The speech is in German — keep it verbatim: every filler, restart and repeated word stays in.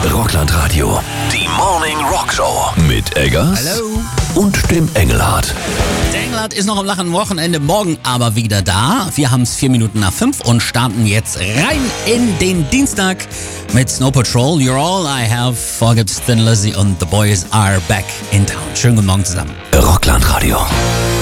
Rockland-Radio. Die Morning Rock Show. Mit Eggers. Hallo. Und dem Engelhardt. Der Engelhardt ist noch am lachen Wochenende, morgen aber wieder da. Wir haben es vier Minuten nach fünf und starten jetzt rein in den Dienstag mit Snow Patrol. You're all I have. Vorgibt's Thin Lizzy und The Boys Are Back in Town. Schönen guten Morgen zusammen. Rockland-Radio.